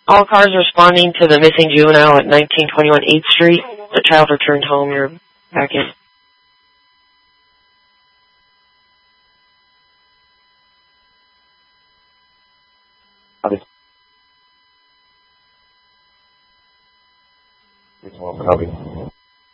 All cars responding to the missing juvenile at 1921 8th Street. The child returned home. You're back in. Copy.